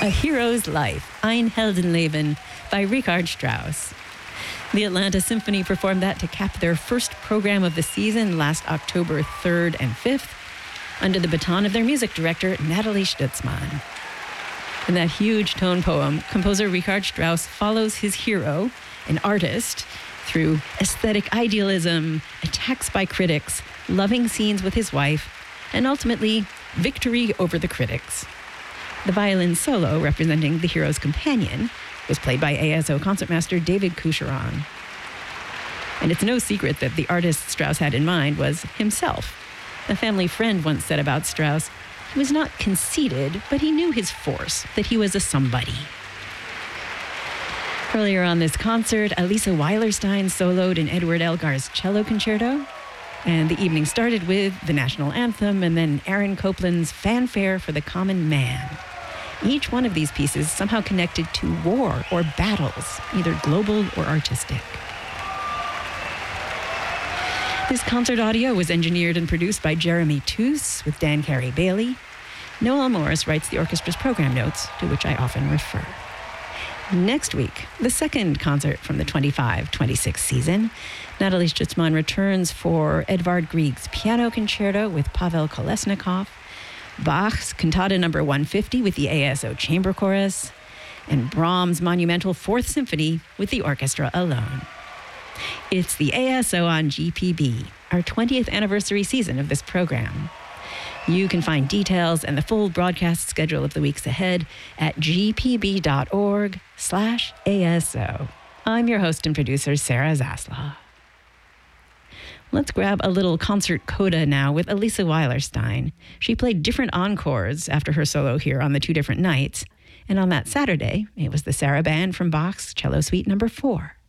A Hero's Life, Ein Heldenleben, by Richard Strauss. The Atlanta Symphony performed that to cap their first program of the season last October 3rd and 5th, under the baton of their music director, Nathalie Stutzmann. In that huge tone poem, composer Richard Strauss follows his hero, an artist, through aesthetic idealism, attacks by critics, loving scenes with his wife, and ultimately, victory over the critics. The violin solo, representing the hero's companion, was played by ASO concertmaster David Coucheron. And it's no secret that the artist Strauss had in mind was himself. A family friend once said about Strauss, he was not conceited, but he knew his force, that he was a somebody. Earlier on this concert, Elisa Weilerstein soloed in Edward Elgar's cello concerto, and the evening started with the national anthem and then Aaron Copland's Fanfare for the Common Man. Each one of these pieces somehow connected to war or battles, either global or artistic. This concert audio was engineered and produced by Jeremy Toos with Dan Carey Bailey. Noel Morris writes the orchestra's program notes, to which I often refer. Next week, the second concert from the 25-26 season, Nathalie Stutzmann returns for Edvard Grieg's piano concerto with Pavel Kolesnikov, Bach's Cantata No. 150 with the ASO Chamber Chorus, and Brahms' monumental Fourth Symphony with the orchestra alone. It's the ASO on GPB, our 20th anniversary season of this program. You can find details and the full broadcast schedule of the weeks ahead at gpb.org/ASO. I'm your host and producer, Sarah Zaslav. Let's grab a little concert coda now with Elisa Weilerstein. She played different encores after her solo here on the two different nights. And on that Saturday, it was the Sarabande from Bach's Cello Suite No. 4.